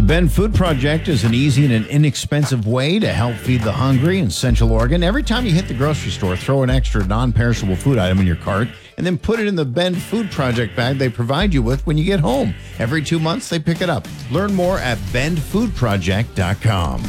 Bend Food Project is an easy and an inexpensive way to help feed the hungry in Central Oregon. Every time you hit the grocery store, throw an extra non-perishable food item in your cart and then put it in the Bend Food Project bag they provide you with when you get home. Every 2 months, they pick it up. Learn more at bendfoodproject.com.